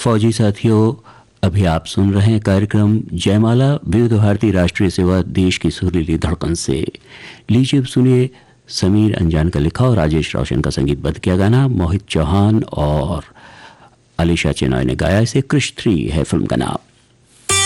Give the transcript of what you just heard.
फौजी साथियों, अभी आप सुन रहे हैं कार्यक्रम जयमाला विविध भारती राष्ट्रीय सेवा देश की सुरीली धड़कन से। लीजिए अब सुनिए समीर अंजान का लिखा और राजेश रोशन का संगीतबद्ध किया गाना। मोहित चौहान और अलीशा चेनॉय ने गाया। इसे क्रिश 3 है फिल्म का नाम।